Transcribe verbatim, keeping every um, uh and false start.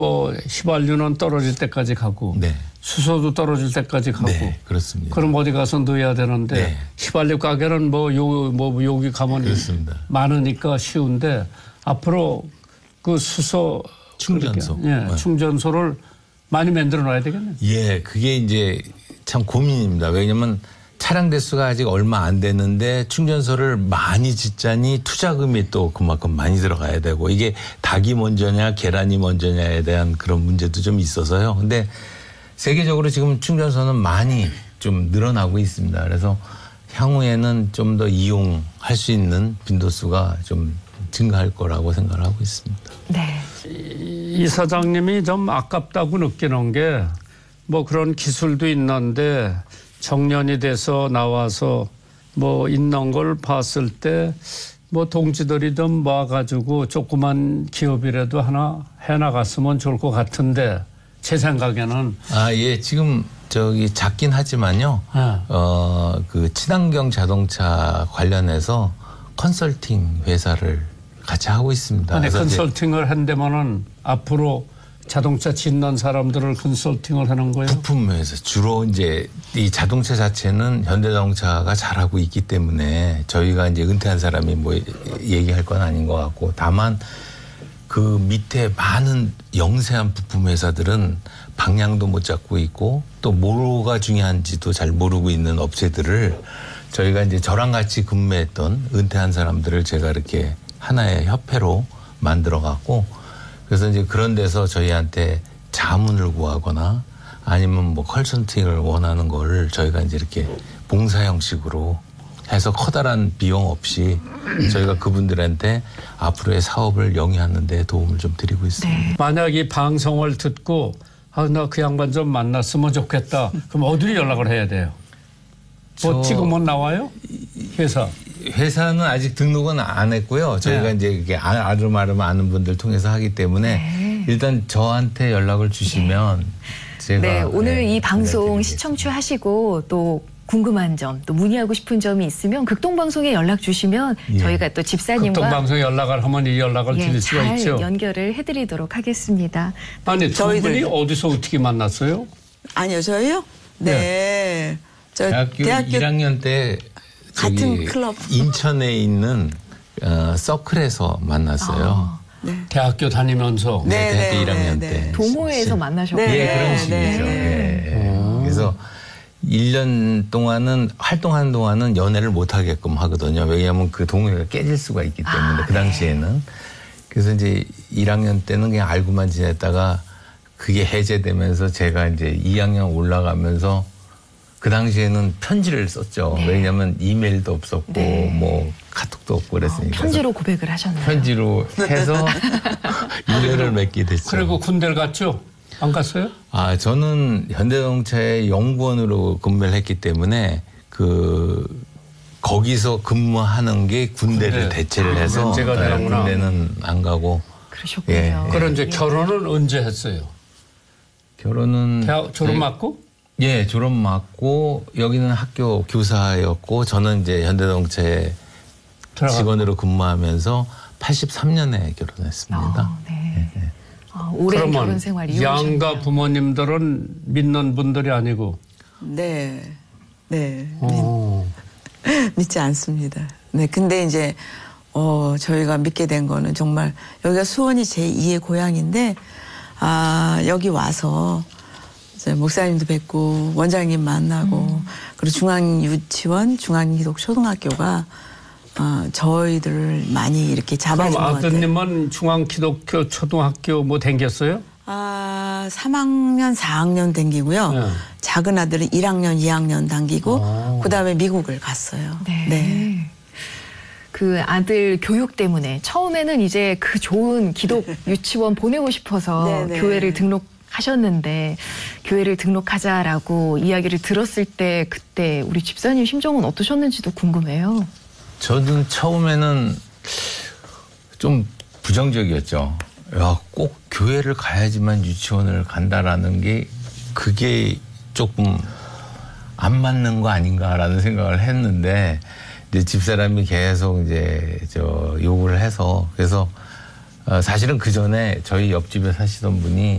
뭐 휘발유는 떨어질 때까지 가고 네. 수소도 떨어질 때까지 가고 네, 그렇습니다. 그럼 어디 가서 넣어야 되는데 네. 휘발유 가게는 뭐 요 뭐 여기 가면 그렇습니다. 많으니까 쉬운데 앞으로 그 수소 충전소, 예, 네. 충전소를 많이 만들어 놔야 되겠네요. 예, 그게 이제 참 고민입니다. 왜냐하면 차량 대수가 아직 얼마 안 됐는데 충전소를 많이 짓자니 투자금이 또 그만큼 많이 들어가야 되고 이게 닭이 먼저냐 계란이 먼저냐에 대한 그런 문제도 좀 있어서요. 근데 세계적으로 지금 충전소는 많이 좀 늘어나고 있습니다. 그래서 향후에는 좀 더 이용할 수 있는 빈도수가 좀 증가할 거라고 생각을 하고 있습니다. 네. 이 사장님이 좀 아깝다고 느끼는 게 뭐 그런 기술도 있는데 정년이 돼서 나와서 뭐 있는 걸 봤을 때 뭐 동지들이 좀 모아가지고 조그만 기업이라도 하나 해나갔으면 좋을 것 같은데 제 생각에는. 아, 예, 지금 저기 작긴 하지만요. 네. 어, 그 친환경 자동차 관련해서 컨설팅 회사를 같이 하고 있습니다. 아니, 그래서 컨설팅을 한다면은 앞으로 자동차 짓는 사람들을 컨설팅을 하는 거예요? 부품에서 주로 이제 이 자동차 자체는 현대자동차가 잘하고 있기 때문에 저희가 이제 은퇴한 사람이 뭐 얘기할 건 아닌 것 같고 다만 그 밑에 많은 영세한 부품 회사들은 방향도 못 잡고 있고 또 뭐가 중요한지도 잘 모르고 있는 업체들을 저희가 이제 저랑 같이 근무했던 은퇴한 사람들을 제가 이렇게 하나의 협회로 만들어 갖고 그래서 이제 그런 데서 저희한테 자문을 구하거나 아니면 뭐 컨설팅을 원하는 거를 저희가 이제 이렇게 봉사 형식으로 해서 커다란 비용 없이 저희가 그분들한테 앞으로의 사업을 영위하는 데 도움을 좀 드리고 있습니다. 네. 만약 이 방송을 듣고 아, 나 그 양반 좀 만났으면 좋겠다. 그럼 어디로 연락을 해야 돼요? 뭐 지금은 나와요? 회사. 회사는 아직 등록은 안 했고요. 저희가 네. 이제 이게 아름아름 아는 분들 통해서 하기 때문에 네. 일단 저한테 연락을 주시면 네. 제가 네, 오늘 네, 이 방송 알려드리겠습니다. 시청취하시고 또 궁금한 점, 또 문의하고 싶은 점이 있으면 극동방송에 연락 주시면 예. 저희가 또 집사님과 극동방송에 연락을 하면 이 연락을 예, 드릴 수가 잘 있죠. 연결을 해드리도록 하겠습니다. 아니, 두 저희들- 분이 어디서 어떻게 만났어요? 아니요, 저희요? 네. 저 대학교, 대학교 일 학년 때 같은 저기 클럽. 인천에 있는 어, 서클에서 만났어요. 아, 네. 대학교 다니면서. 네. 대학교 네, 일 학년 네, 때. 네. 동호회에서 만나셨고요. 네. 예, 그런 식이죠. 네. 예, 예. 그래서 일 년 동안은 활동하는 동안은 연애를 못 하게끔 하거든요. 왜냐하면 그 동호회가 깨질 수가 있기 때문에 아, 그 당시에는. 그래서 이제 일 학년 때는 그냥 알고만 지냈다가 그게 해제되면서 제가 이제 이 학년 올라가면서 그 당시에는 편지를 썼죠. 네. 왜냐하면 이메일도 없었고 네. 뭐 카톡도 없고 그랬으니까. 편지로 고백을 하셨나요? 편지로 해서 인연을 맺게 됐죠. 그리고 군대를 갔죠? 안 갔어요? 아, 저는 현대자동차의 연구원으로 근무를 했기 때문에 그 거기서 근무하는 게 군대를 군대. 대체를 아, 해서 면제가 네, 되는구나. 군대는 안 가고 그러셨군요. 예. 그럼 이제 결혼은 언제 했어요? 결혼은 대학 졸업 저희- 맞고? 예, 졸업 맞고 여기는 학교 교사였고 저는 이제 현대자동차의 들어갔고. 직원으로 근무하면서 팔십삼 년에 결혼했습니다. 아, 네. 아, 오랜 그러면 결혼 생활이 양가 이어오셨네요. 부모님들은 믿는 분들이 아니고. 네. 네. 어. 믿, 믿지 않습니다. 네. 근데 이제 어, 저희가 믿게 된 거는 정말 여기가 수원이 제이의 고향인데 아, 여기 와서 이제 목사님도 뵙고 원장님 만나고 음. 그리고 중앙유치원, 중앙기독초등학교가 어, 저희들을 많이 이렇게 잡아준 그럼 것 같아요. 아드님은 중앙기독교 초등학교 뭐 댕겼어요? 아, 삼 학년, 사 학년 당기고요. 네. 작은 아들은 일 학년, 이 학년 당기고 아. 그다음에 미국을 갔어요. 네. 네. 그 아들 교육 때문에 처음에는 이제 그 좋은 기독 유치원 보내고 싶어서 네네. 교회를 등록하셨는데 교회를 등록하자라고 이야기를 들었을 때 그때 우리 집사님 심정은 어떠셨는지도 궁금해요. 저는 처음에는 좀 부정적이었죠. 야, 꼭 교회를 가야지만 유치원을 간다라는 게 그게 조금 안 맞는 거 아닌가라는 생각을 했는데 이제 집사람이 계속 이제 저 요구를 해서 그래서 어, 사실은 그 전에 저희 옆집에 사시던 분이